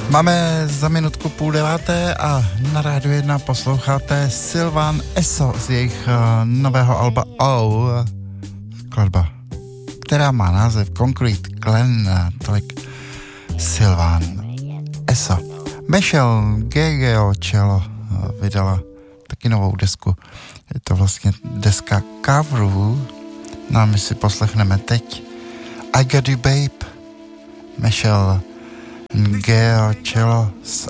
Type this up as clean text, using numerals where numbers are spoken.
Máme za minutku 8:30 a na Rádiu 1 posloucháte Sylvan Esso z jejich nového alba O. Skladba, která má název Concrete Glen, tolik Sylvan Esso. Michelle Giacchino vydala taky novou desku. Je to vlastně deska coverů. No a my si poslechneme teď I Got You Babe, Michelle Giacchino z